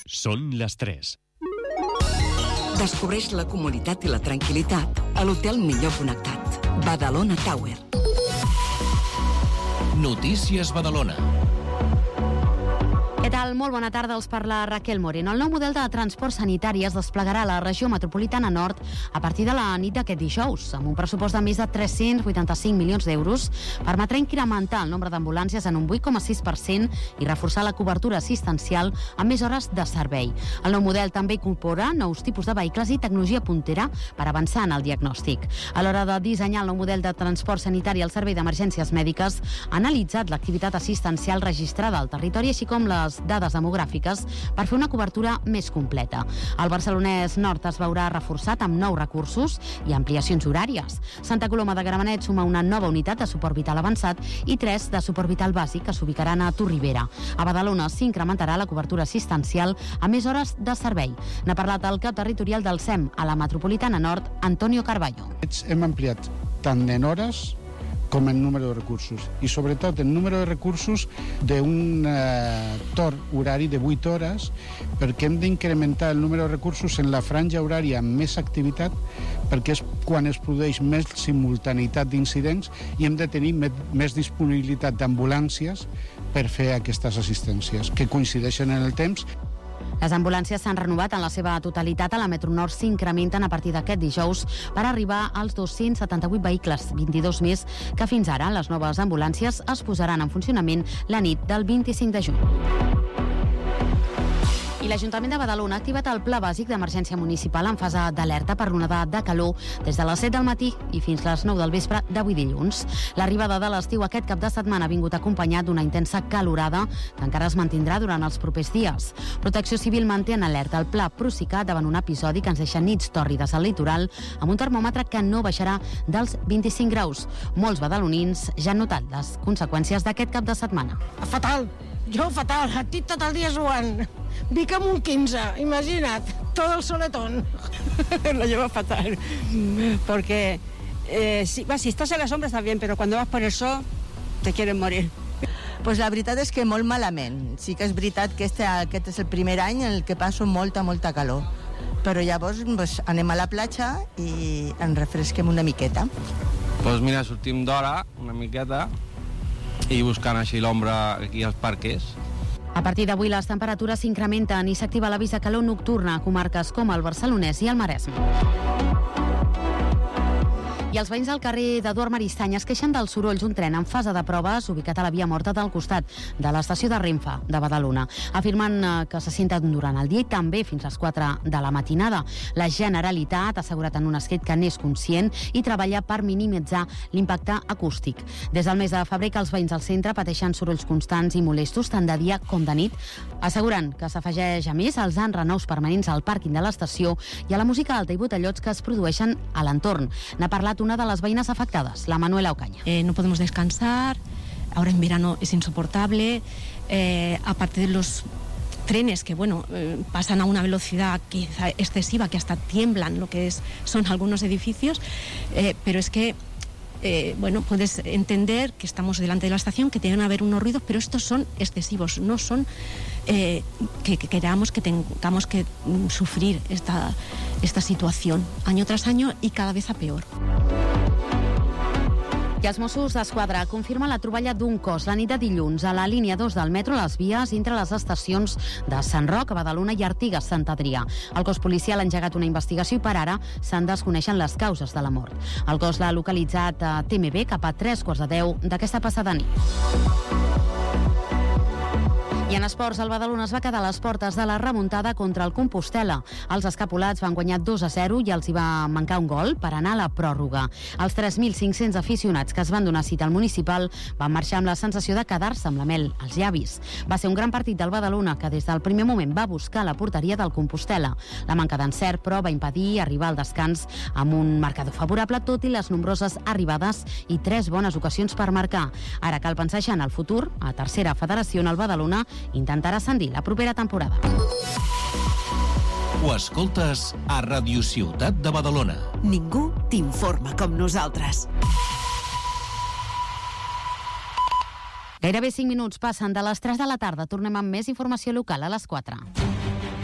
Són les 3. Descobreix la comoditat i la tranquil·litat a l'hotel millor connectat. Badalona Tower. Notícies Badalona. Què tal? Molt bona tarda, els parla Raquel Moreno. El nou model de transport sanitari es desplegarà a la regió metropolitana nord a partir de la nit d'aquest dijous, amb un pressupost de més de 385 milions d'euros. Permetrà incrementar el nombre d'ambulàncies en un 8,6% i reforçar la cobertura assistencial amb més hores de servei. El nou model també incorpora nous tipus de vehicles i tecnologia puntera per avançar en el diagnòstic. A l'hora de dissenyar el nou model de transport sanitari al servei d'emergències mèdiques, ha analitzat l'activitat assistencial registrada al territori, així com les dades demogràfiques per fer una cobertura més completa. El Barcelonès Nord es veurà reforçat amb nous recursos i ampliacions horàries. Santa Coloma de Gramenet suma una nova unitat de suport vital avançat i 3 de suport vital bàsic que s'ubicaran a Torribera. A Badalona s'incrementarà la cobertura assistencial a més hores de servei. N'ha parlat el cap territorial del SEM a la metropolitana nord, Antonio Carballo. Hem ampliat tant en hores com en número de recursos, i sobretot en número de recursos d'un torn horari de 8 hores, perquè hem d'incrementar el número de recursos en la franja horària amb més activitat, perquè és quan es produeix més simultaneïtat d'incidents i hem de tenir més disponibilitat d'ambulàncies per fer aquestes assistències, que coincideixen en el temps. Les ambulàncies s'han renovat en la seva totalitat. A la Metro Nord s'incrementen a partir d'aquest dijous per arribar als 278 vehicles, 22 més que fins ara. Les noves ambulàncies es posaran en funcionament la nit del 25 de juny. I l'Ajuntament de Badalona ha activat el Pla Bàsic d'Emergència Municipal en fase d'alerta per l'onada de calor des de les 7 del matí i fins les 9 del vespre d'avui dilluns. L'arribada de l'estiu aquest cap de setmana ha vingut acompanyat d'una intensa calorada que encara es mantindrà durant els propers dies. Protecció Civil manté en alerta el Pla Procicat davant un episodi que ens deixa nits tòrrides al litoral amb un termòmetre que no baixarà dels 25 graus. Molts badalonins ja han notat les conseqüències d'aquest cap de setmana. Fatal! Jo fatal, a ti tot el dia suant. Vic amb un 15, imagina't, todo el soletón. Lo llevo fatal, porque si estás en la sombra está bien, pero cuando vas por el sol te quieren morir. Pues la veritat és que molt malament. Sí que és veritat que aquest és el primer any en el que passo molta calor. Però llavors anem a la platja i ens refresquem una miqueta. Doncs mira, sortim d'hora una miqueta i buscant així l'ombra aquí als parques. A partir d'avui les temperatures s'incrementen i s'activa l'avís de calor nocturna a comarques com el Barcelonès i el Maresme. I els veïns del carrer d'Eduard Maristany es queixen dels sorolls d'un tren en fase de proves ubicat a la via morta del costat de l'estació de Renfe de Badalona. Afirmen que se senten durant el dia i també fins a les 4 de la matinada. La Generalitat ha assegurat en un escrit que n'és conscient i treballa per minimitzar l'impacte acústic. Des del mes de febrer que els veïns del centre pateixen sorolls constants i molestos tant de dia com de nit. Asseguren que s'afegeix a més als enrenaus permanents al pàrquing de l'estació i a la música alta i botellots que es produeixen a l'entorn. N'ha parlat una de las veïnes afectadas, la Manuela Ocaña. No podemos descansar, ahora en verano es insoportable, aparte de los trenes que pasan a una velocidad quizá excesiva, que hasta tiemblan lo que son algunos edificios, pero es que puedes entender que estamos delante de la estación, que tienen que haber unos ruidos, pero estos son excesivos, no son que queramos que tengamos que sufrir esta situación año tras año y cada vez a peor. I els Mossos d'Esquadra confirmen la troballa d'un cos la nit de dilluns a la línia 2 del metro a les vies entre les estacions de Sant Roc, Badalona i Artigas, Sant Adrià. El cos policial ha engegat una investigació i per ara se'n desconeixen les causes de la mort. El cos l'ha localitzat a TMB cap a 3:45 d'aquesta passada nit. I en esports, el Badalona es va quedar a les portes de la remuntada contra el Compostel·la. Els escapulats van guanyar 2-0 i els hi va mancar un gol per anar a la pròrroga. Els 3.500 aficionats que es van donar cita al municipal van marxar amb la sensació de quedar-se amb la mel als llavis. Va ser un gran partit del Badalona que des del primer moment va buscar la porteria del Compostel·la. La manca d'encert, però, va impedir arribar al descans amb un marcador favorable, tot i les nombroses arribades i 3 bones ocasions per marcar. Ara cal pensar ja en el futur. A tercera federació, el Badalona intentarà ascendir la propera temporada. Ho escoltes a Ràdio Ciutat de Badalona. Ningú t'informa com nosaltres. Gairebé 5 minuts passen de les 3 de la tarda. Tornem amb més informació local a les 4.